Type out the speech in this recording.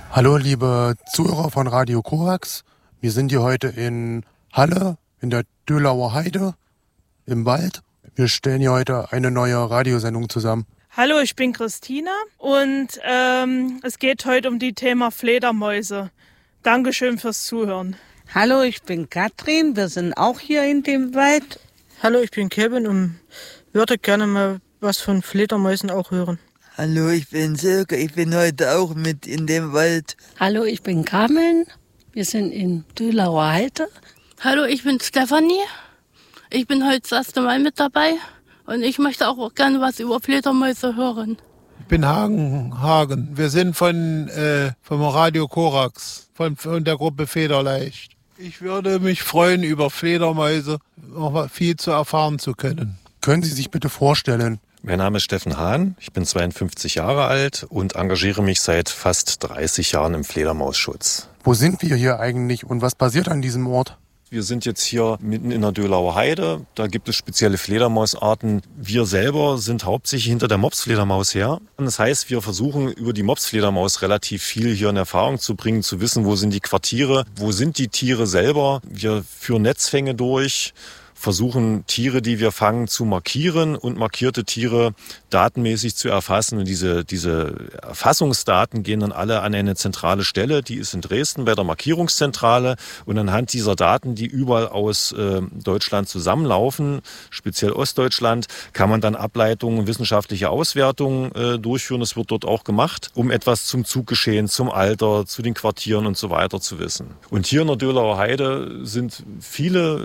Hallo liebe Zuhörer von Radio Korax. Wir sind hier heute in Halle, in der Dölauer Heide, im Wald. Wir stellen hier heute eine neue Radiosendung zusammen. Hallo, ich bin Christina und es geht heute um die Thema Fledermäuse. Dankeschön fürs Zuhören. Hallo, ich bin Katrin, wir sind auch hier in dem Wald. Hallo, ich bin Kevin und würde gerne mal was von Fledermäusen auch hören. Hallo, ich bin Silke, ich bin heute auch mit in dem Wald. Hallo, ich bin Carmen, wir sind in Dölauer Heide. Hallo, ich bin Stefanie, ich bin heute das erste Mal mit dabei und ich möchte auch gerne was über Fledermäuse hören. Ich bin Hagen. Wir sind vom Radio Korax, von der Gruppe Federleicht. Ich würde mich freuen, über Fledermäuse noch viel zu erfahren zu können. Können Sie sich bitte vorstellen? Mein Name ist Steffen Hahn, ich bin 52 Jahre alt und engagiere mich seit fast 30 Jahren im Fledermausschutz. Wo sind wir hier eigentlich und was passiert an diesem Ort? Wir sind jetzt hier mitten in der Dölauer Heide, da gibt es spezielle Fledermausarten. Wir selber sind hauptsächlich hinter der Mopsfledermaus her. Das heißt, wir versuchen über die Mopsfledermaus relativ viel hier in Erfahrung zu bringen, zu wissen, wo sind die Quartiere, wo sind die Tiere selber. Wir führen Netzfänge durch, versuchen Tiere, die wir fangen, zu markieren und markierte Tiere datenmäßig zu erfassen. Und diese Erfassungsdaten gehen dann alle an eine zentrale Stelle, die ist in Dresden bei der Markierungszentrale. Und anhand dieser Daten, die überall aus Deutschland zusammenlaufen, speziell Ostdeutschland, kann man dann Ableitungen, wissenschaftliche Auswertungen durchführen. Das wird dort auch gemacht, um etwas zum Zuggeschehen, zum Alter, zu den Quartieren und so weiter zu wissen. Und hier in der Dölauer Heide sind viele